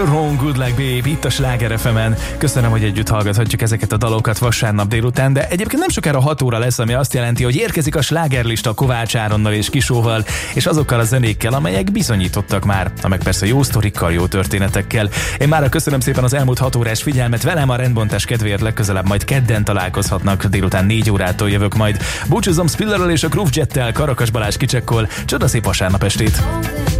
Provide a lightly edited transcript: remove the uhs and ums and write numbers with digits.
Wrong Good Like Babe, itt a Sláger FM-en. Köszönöm, hogy együtt hallgathatjuk ezeket a dalokat vasárnap délután, de egyébként nem sokára 6 óra lesz, ami azt jelenti, hogy érkezik a slágerlista Kovács Áronnal és Kisóval, és azokkal a zenékkel, amelyek bizonyítottak már, meg persze jó sztorikkal, jó történetekkel. Én mára köszönöm szépen az elmúlt 6 órás figyelmet, velem a rendbontás kedvéért legközelebb majd kedden találkozhatnak, délután 4 órától jövök majd. Búcsúzom Spillerről és a Groove Jettel, Karakas Balázs kicsekkol, csodaszép vasárnap estét!